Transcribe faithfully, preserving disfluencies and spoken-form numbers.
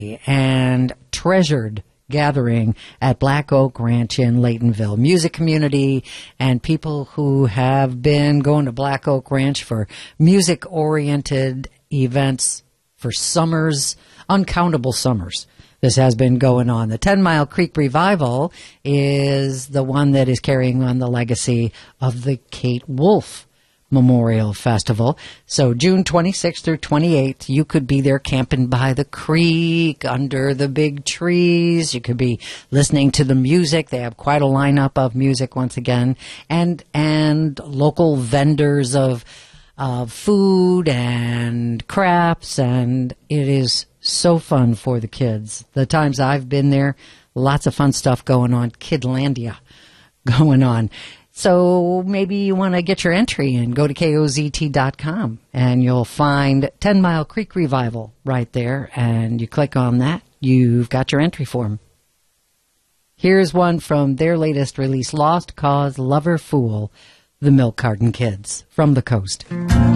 and treasured gathering at Black Oak Ranch in Laytonville. Music community and people who have been going to Black Oak Ranch for music-oriented events for summers, uncountable summers. This has been going on. The Ten Mile Creek Revival is the one that is carrying on the legacy of the Kate Wolf Memorial Festival. So June twenty-sixth through twenty-eighth, you could be there camping by the creek, under the big trees. You could be listening to the music. They have quite a lineup of music once again, and and local vendors of uh, food and crafts, and it is so fun for the kids. The times I've been there, lots of fun stuff going on. Kidlandia going on. So maybe you want to get your entry and go to K O Z T dot com, and you'll find Ten Mile Creek Revival right there, and you click on that, you've got your entry form. Here's one from their latest release, Lost Cause Lover Fool, the Milk Carton Kids from the coast.